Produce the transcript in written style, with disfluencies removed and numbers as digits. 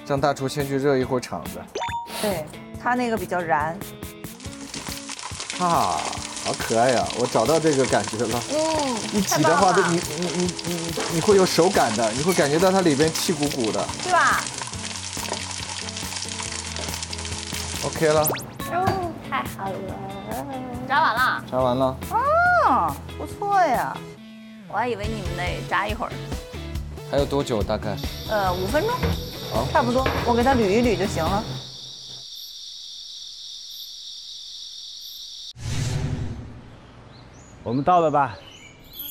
张大厨先去热一会儿场子。 对他那个比较燃。 啊，好可爱呀！我找到这个感觉了。一挤的话，你会有手感的，你会感觉到它里边气鼓鼓的， 对吧？ OK 了， 哦，太好了，炸完了。 炸完了。 啊，不错呀。 我还以为你们得炸一会儿。 还有多久？大概 5分钟， 好， 差不多，我给它捋一捋就行了。 我们到了吧？